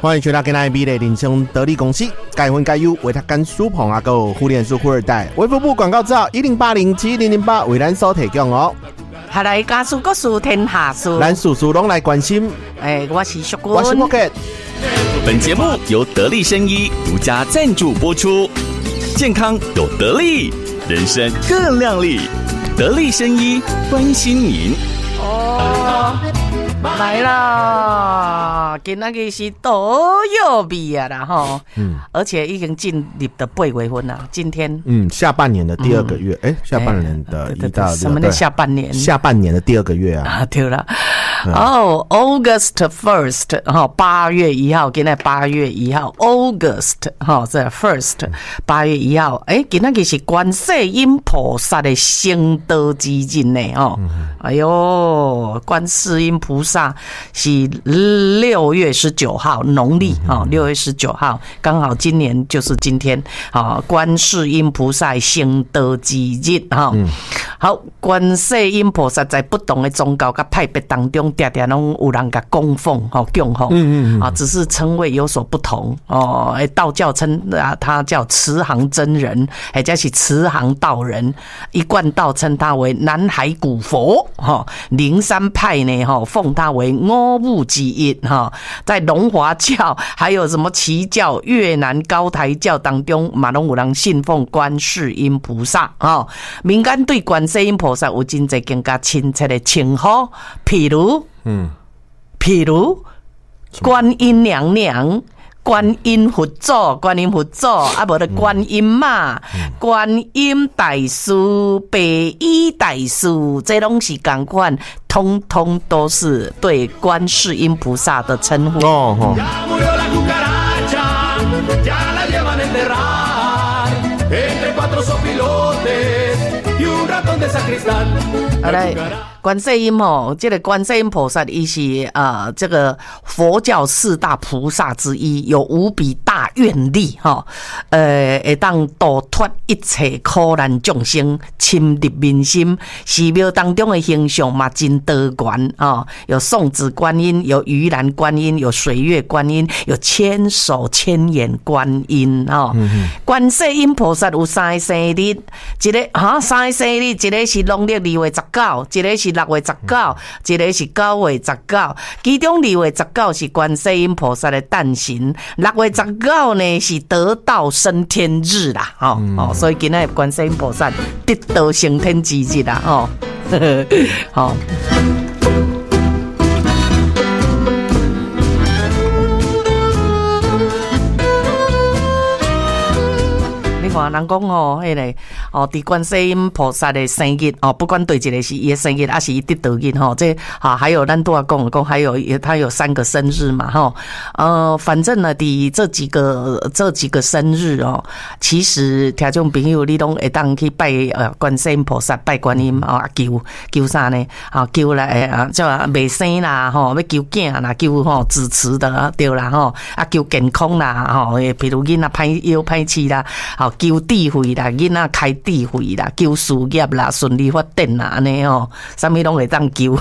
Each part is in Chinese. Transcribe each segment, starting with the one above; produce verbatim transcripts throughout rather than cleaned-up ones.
欢迎收听今天的人生得力公司，该分该优，为他干书棚啊，够互联书富二代。微服部广告照一零八零七零零八为咱所提供哦。 下来家书各书天下书， 咱事事拢来关心。 哎，我是淑君， 我是 Pocket。 本节目由得力生医独家赞助播出，健康有得力，人生更亮丽。得力生医关心您。 哦，来啦！今仔日是多月味啊啦吼，嗯，而且已经进入的八月份了。今天， 嗯，下半年的第二个月，哎、嗯，下半年的一到六， 什么的下半年？ 下半年的第二个月啊， 啊，对了。哦、oh, ，August first 哈，八月一号，今天八月一号 ，August 哈，这 first 八月一号，哎，今天是观世音菩萨的升道之日呢哦，哎呦，观世音菩萨是六月十九号，农历哈，六月十九号，刚好今年就是今天啊，观世音菩萨升道之日哈，好，观世音菩萨在不同的宗教跟派别当中。常常拢有人甲供奉、吼供奉，嗯嗯啊，只是称谓有所不同哦。道教称啊，他叫慈航真人，或者是慈航道人；一贯道称他为南海古佛，哈。灵山派呢，哈，奉他为五母之一，哈。在龙华教还有什么耆教、越南高台教当中，嘛拢有人信奉观世音菩萨，哈。民间对观世音菩萨有真侪更加亲切的称呼，譬如。嗯，譬如观音娘娘、观音佛祖、观音佛祖，啊，无的观音妈、嗯、观音大师、白衣大师，这拢是同款，通通都是对观世音菩萨的称呼。哦哦。好嘞，观世音哦，这个观世音菩萨伊是呃这个佛教四大菩萨之一，有无比大愿力哈，呃会当度脱一切苦难众生，深入民心。寺庙当中的形象嘛真多元啊，有送子观音，有鱼篮观音，有水月观音，有千手千眼观音啊。嗯、观世音菩萨有三个生日，一个哈三个生日，一个是农历二月十九，一个是六月十九，一个是九月十九。其中二月十九是观世音菩萨的诞辰，六月十九呢是得道升天日啦，哦、嗯、哦，所以今天观世音菩萨得道升天之日啦，哦，好。看人讲哦，迄个哦，伫观世音菩萨的生日哦，不管对一个是伊的生日，还是伊得道日吼，这啊还有咱都要讲讲，还有他有三个生日嘛吼，呃，反正呢，伫这几个这几个生日哦，其实听众朋友你拢会当去拜呃观世音菩萨，拜观音啊，求求啥呢？啊，求来啊，叫卖生啦吼，要求囝啦，求吼支持的对啦吼，啊求健康啦吼，譬如囡仔歹腰歹气啦，好。求智慧啦，囡仔开智慧啦，求事业啦，顺利发展啦，安尼哦，啥物拢会当求。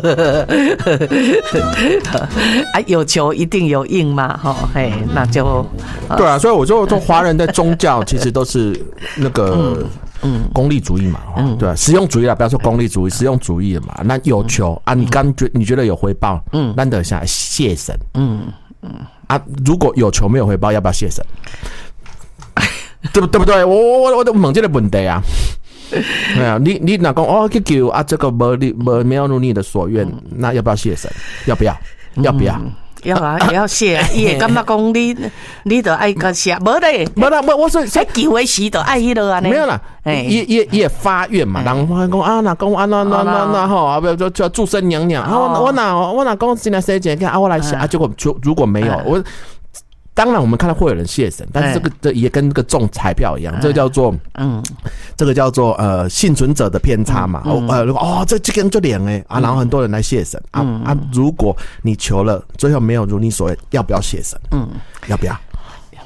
啊，有求一定有应嘛，吼，嘿，那就对啊，所以我就说，华人的宗教其实都是那个。嗯，功利主义嘛，嗯，对吧、啊？实用主义啦，不要说功利主义，实用主义嘛。那有求啊，你刚觉你觉得有回报，嗯，难得下来谢神，嗯嗯啊，如果有求没有回报，要不要谢神？对不对不对？我我我都问这个问题啊。对啊，你你哪讲哦？去求啊，这个没你没没有如你的所愿，那要不要谢神？要不要？要不要？嗯要啊，也要谢啊！伊会感觉讲你，你得爱个谢，无嘞， 无啦，我我说在求的时得爱迄落安尼。 没有啦，也也也发愿嘛，人讲啊，那讲啊，那那那那吼啊，不就叫祝生娘娘啊，我我哪我哪讲现在谁讲啊，我来谢啊，结果就如果没有我。当然，我们看到会有人谢神，但是这个这也跟这个中彩票一样，这个叫做嗯，这个叫做呃幸存者的偏差嘛。嗯、呃，哦，这这个人就脸哎啊，然后很多人来谢神啊、嗯、啊，如果你求了，最后没有如你所愿，要不要谢神？嗯，要不要？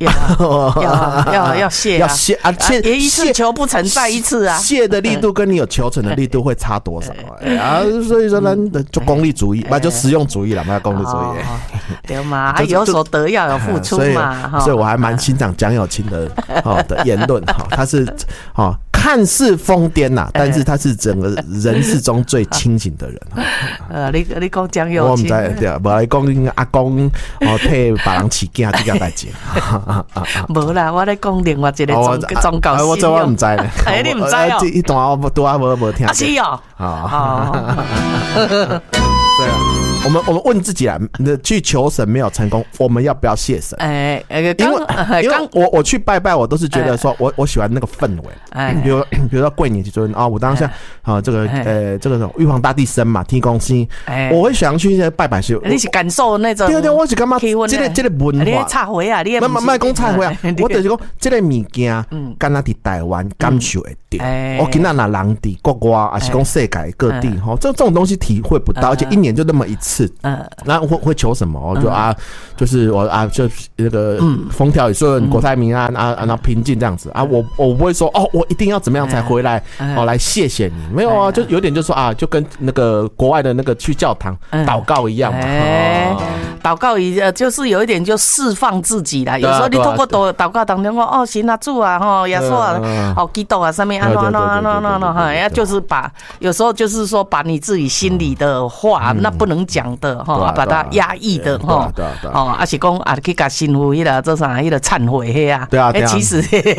要要要要谢要谢啊，谢也一次求不成再一次啊， 谢的力度跟你有求成的力度会差多少啊？所以说呢，就功利主义，那就实用主义了嘛，功利主义， 对嘛？啊，有所得要有付出嘛， 所以我还蛮欣赏蒋友青的哦的言论哈，他是哦。看似疯癫呐，但是他是整个人世中最清醒的人。 呃，你你讲蒋友青， 我唔知对啊，无你讲阿公哦替别人饲囝这件代志。 无啦，我咧讲另外一个宗宗教信仰。 我这我唔知咧， 哎，你唔知哦？ 这一段我拄啊无无听。 啊是哦。 啊。对啊。我们我们问自己啊，去求神没有成功，我们要不要谢神？ 哎， 因为因为我我去拜拜，我都是觉得说我我喜欢那个氛围。哎，比如比如说过年就说啊，我当下啊这个呃这个玉皇大帝生嘛，天公星，我会想去一些拜拜去。 你是感受那种？ 对对，我是感觉这个这个文化。 你忏悔啊，你慢慢慢讲忏悔啊，我就是讲这个物件，敢若伫台湾感受会到。我今仔那人伫国外，还是讲世界各地哈，这这种东西体会不到，而且一年就那么一次。嗯，那会会求什么？我就啊，就是我啊，就那个风调雨顺、国泰民安啊，然后平静这样子啊。我我不会说哦，我一定要怎么样才回来哦，来谢谢你。没有啊，就有点就说啊，就跟那个国外的那个去教堂祷告一样嘛。 祷告一呃，就是有一点就释放自己啦。有时候你透过祷祷告当中说哦，神啊主啊，吼耶稣啊，哦基督啊，上面啊那那那那那哈，要就是把有时候就是说把你自己心里的话，那不能讲的哈，把它压抑的哈，哦，啊是讲啊去甲神父迄个做啥迄个忏悔迄啊， 对啊， 其实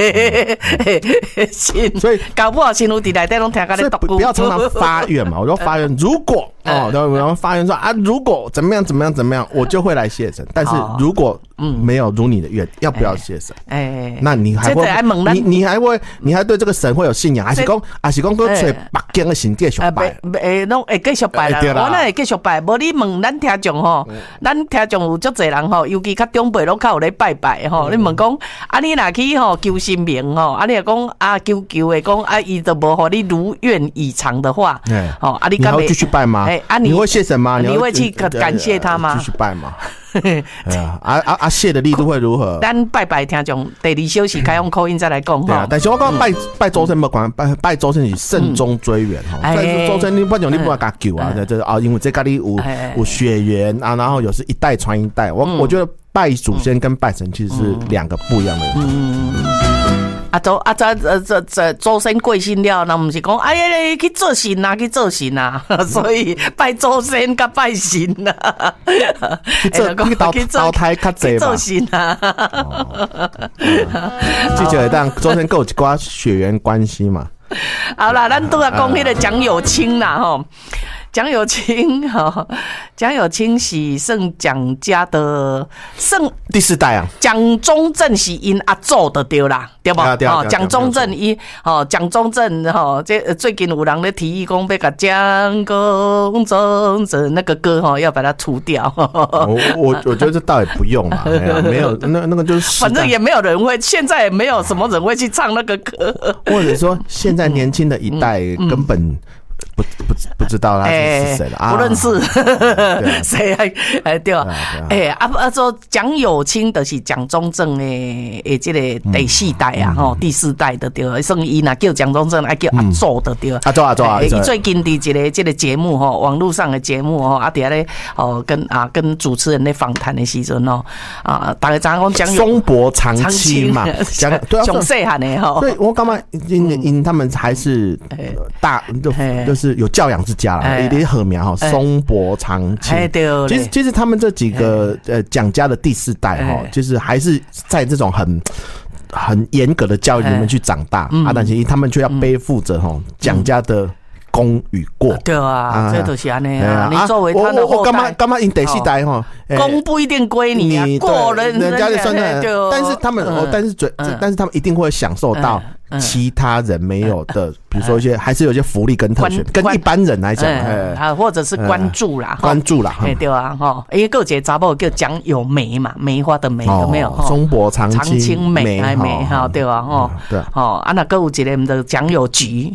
所以搞不好神父伫内底拢听甲你读， 不要常常发愿嘛，我就发愿，如果哦，然后发愿说啊，如果怎么样怎么样怎么样，我就会来谢神。但是如果没有如你的愿，要不要谢神？哎，那你还会你你还会你还对这个神会有信仰，还是讲还是讲去找北京的神继续拜？ 诶，拢会继续拜啦，我那会继续拜。无你问咱听众吼，咱听众有足侪人吼，尤其较长辈拢较有咧拜拜吼。你问讲啊，你若去吼求神明吼，啊你讲啊求求的讲啊，伊都无互你如愿以偿的话， 哦啊你要继续拜吗？ 啊你会谢神吗？ 你会去感谢他吗？ 继续拜吗？啊啊啊！谢的力度会如何？ 咱拜拜听众，第二小时开放口音再来讲哈。 但是我讲拜拜周生不管拜拜周生是慎终追远哈。拜周生你不讲你不要甲救啊，这啊因为这家里有有血缘啊，然后有是一代传一代。我我觉得拜祖先跟拜神其实是两个不一样的。 啊，周啊，这这这这周生贵姓了，那不是讲哎呀去做神啊，去做神啊，所以拜周生甲拜神啊， 去做去倒倒胎较济吧， 做神啊， 记者当周生跟有一寡血缘关系嘛。 好啦，咱都要讲迄个蒋友青啦，吼。蒋友青哈，蒋友青是圣蒋家的圣第四代啊。 蒋中正是因阿祖的对啦，对不？哦，蒋中正伊哦，蒋中正哈，这最近有人咧提议讲要把蒋公中正那个歌哈，要把它除掉。 我我我觉得这倒也不用啦，没有那那个就是， 反正也没有人会，现在也没有什么人会去唱那个歌， 或者说现在年轻的一代根本。不不不知道他是谁了啊？ 不认识，谁啊？哎对啊，哎啊啊说蒋友青的是蒋中正的诶，这个第四代啊，吼第四代的对，算伊呐叫蒋中正，还叫阿祖的对。 阿祖阿祖啊！ 伊最近的一个这个节目吼，网络上的节目吼，啊底下咧哦跟啊跟主持人咧访谈的时阵哦啊，大家知影讲蒋松柏长青嘛， 讲对啊，上细汉的吼。 所以我感觉因因他们还是大就就是。是有教养之家啦，一点禾苗哈，松柏长青。其实其实他们这几个呃蒋家的第四代哈，就是还是在这种很很严格的教育里面去长大啊，但是他们却要背负着哈蒋家的功与过。 对啊，这就是安尼啊。你作为他的后代， 干嘛干嘛因第四代哈， 功不一定归你啊，过人人家就算的，但是他们但是最但是他们一定会享受到。其他人没有的，比如说一些还是有一些福利跟特权，跟一般人来讲， 啊，或者是关注啦， 关注啦， 对啊，哈，因为有一个查某叫蒋友梅嘛，梅花的梅有没有？ 松柏长青， 长青梅还梅哈，对啊，哈，对，哦，啊，那个有一个唔的蒋友菊，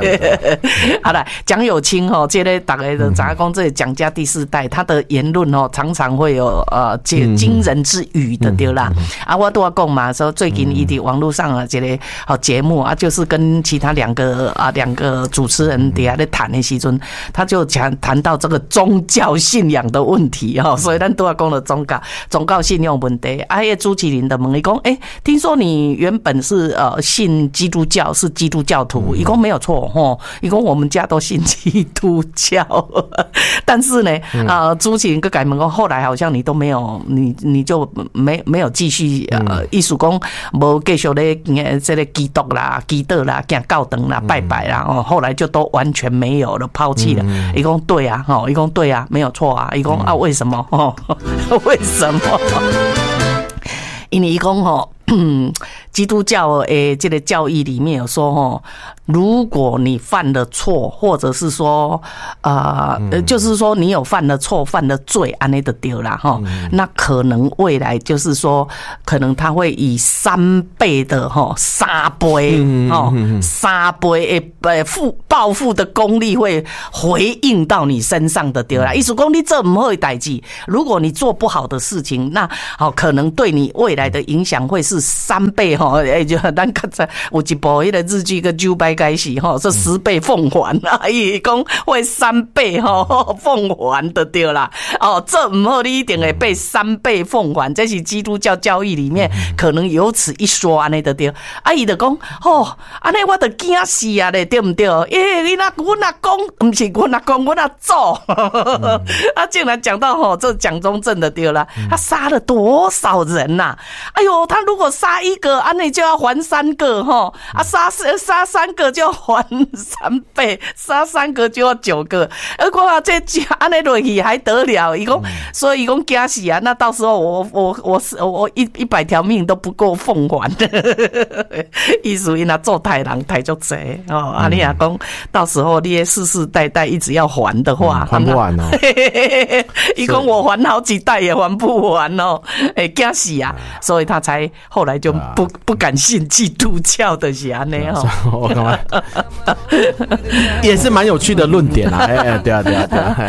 好了，蒋友青哈，这个大概的查讲这蒋家第四代，他的言论哦， 常常会有呃惊惊人之语的对啦。啊，我都要讲嘛，说最近伊伫网络上啊，这个好节目啊，就是跟其他两个啊两个主持人底下在谈的时阵，他就讲谈到这个宗教信仰的问题哈，所以咱都要讲了宗教宗教信仰问题。啊，迄朱麒麟的问伊讲，哎，听说你原本是呃信基督教，是基督教徒，伊讲没有错吼，伊讲我们家都信基督教，但是呢，呃，朱麒麟跟改问讲，后来好像你都没有，你你就没没有继续呃，意思讲无继续咧这个基督啦、基督啦、行教堂啦、拜拜啦，哦，后来就都完全没有了，抛弃了。伊讲对啊，吼，伊讲对啊，没有错啊，伊讲啊，为什么？哦，为什么？因为伊讲吼。基督教诶，这个教义里面有说吼，如果你犯了错，或者是说呃，就是说你有犯了错、犯了罪，安尼就对啦哈。那可能未来就是说，可能他会以三倍的哈三倍哦三倍诶复报复的功力会回应到你身上的对啦。意思讲你做不好的代志，如果你做不好的事情，那好可能对你未来的影响会是三倍。吼，哎，就咱刚才有一部迄个日剧个九百开始吼，是十倍奉还啊，伊讲会三倍吼奉还的对啦。哦，这唔好，你一定会被三倍奉还，这是基督教教义里面可能有此一说安尼的对。啊，伊就讲，吼，安尼我就惊死啊咧，对唔对？诶，你那阮阿公唔是阮阿公，阮阿祖，啊，竟然讲到吼，这蒋中正的对啦，他杀了多少人呐、啊？哎呦，他如果杀一个。安尼就要还三个哈，啊杀杀三个就要还三倍，杀三个就要九个，而且啊这安尼落去还得了？伊讲，所以伊讲惊死啊！那到时候我我我我一一百条命都不够奉还的，意思因那做太郎太足济哦，啊你也讲到时候你世世代代一直要还的话， 还不完哦。 伊讲我还好几代也还不完哦，哎惊死啊！所以他才后来就不。不敢信基督教的是安尼哦，我干嘛？也是蛮有趣的论点啊！哎哎，对啊对啊对啊！